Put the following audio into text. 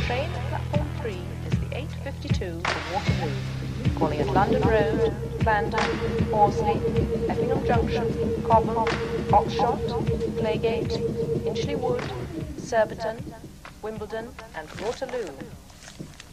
train at platform 3 is the 8:52 to Waterloo, calling at London Road, Clarendon, Horsley, Effingham Junction, Cobham, Oxshott, Playgate, Inchley Wood, Surbiton, Wimbledon and Waterloo.